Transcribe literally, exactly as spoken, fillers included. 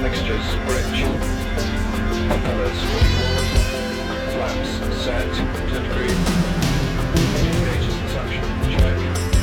mixtures, bridge. Propellers, forward. Flaps, set, to degree.